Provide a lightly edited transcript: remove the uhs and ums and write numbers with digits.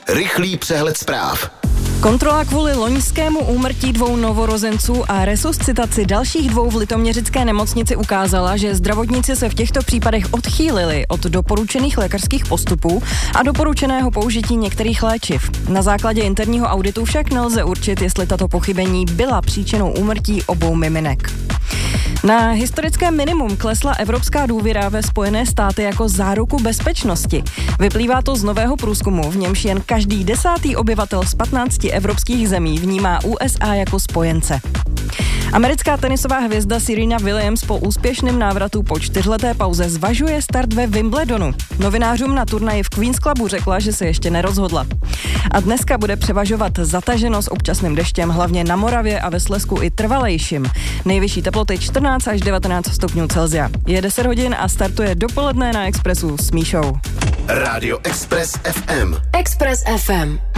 Rychlý přehled zpráv. Kontrola kvůli loňskému úmrtí 2 novorozenců a resuscitaci dalších 2 v litoměřické nemocnici ukázala, že zdravotníci se v těchto případech odchýlili od doporučených lékařských postupů a doporučeného použití některých léčiv. Na základě interního auditu však nelze určit, jestli tato pochybení byla příčinou úmrtí obou miminek. Na historické minimum klesla evropská důvěra ve Spojené státy jako záruku bezpečnosti. Vyplývá to z nového průzkumu, v němž jen každý 10. obyvatel z 15 evropských zemí vnímá USA jako spojence. Americká tenisová hvězda Serena Williams po úspěšném návratu po 4leté pauze zvažuje start ve Wimbledonu. Novinářům na turnaji v Queen's Clubu řekla, že se ještě nerozhodla. A dneska bude převažovat zataženo s občasným deštěm, hlavně na Moravě a ve Slezsku i trvalejším. Nejvyšší teploty 14 až 19 stupňů Celsia. Je 10 hodin a startuje dopoledne na Expressu s Míšou. Rádio Express FM. Express FM.